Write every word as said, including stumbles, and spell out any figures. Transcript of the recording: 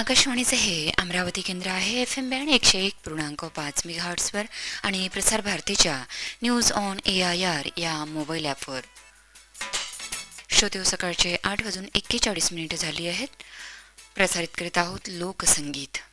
आकाशवाणीचे हे अमरावती केंद्र आहे. एफ एम बँड एकशे एक पूर्णांक पाच मेगाहर्ट्सवर आणि प्रसार भारतीच्या news on A I R या मोबाईल ॲपवर. श्रोते, सकाळचे आठ वाजून एक्केचाळीस मिनिटं झाली आहेत. प्रसारित करीत आहोत लोकसंगीत.